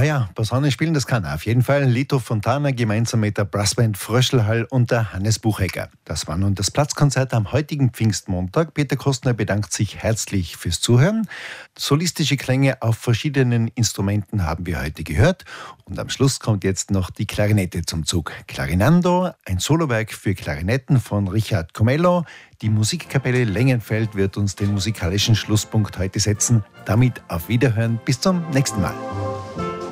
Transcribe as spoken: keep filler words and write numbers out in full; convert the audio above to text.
ja, Posaune spielen, das kann er auf jeden Fall. Lito Fontana gemeinsam mit der Brassband Fröschelhall und der Hannes Buchegger. Das war nun das Platzkonzert am heutigen Pfingstmontag. Peter Kostner bedankt sich herzlich fürs Zuhören. Solistische Klänge auf verschiedenen Instrumenten haben wir heute gehört. Und am Schluss kommt jetzt noch die Klarinette zum Zug. Clarinando, ein Solowerk für Klarinetten von Richard Comello. Die Musikkapelle Lengenfeld wird uns den musikalischen Schlusspunkt heute setzen. Damit auf Wiederhören. Bis zum nächsten Mal.